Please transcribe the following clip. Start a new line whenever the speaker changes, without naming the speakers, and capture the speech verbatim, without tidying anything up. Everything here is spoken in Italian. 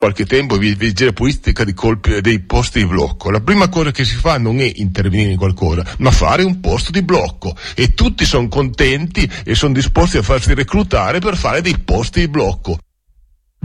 qualche tempo vigile pulistica di colpi dei posti di blocco. La prima cosa che si fa non è intervenire in qualcosa, ma fare un posto di blocco, e tutti sono contenti e sono disposti a farsi reclutare per fare dei posti di blocco.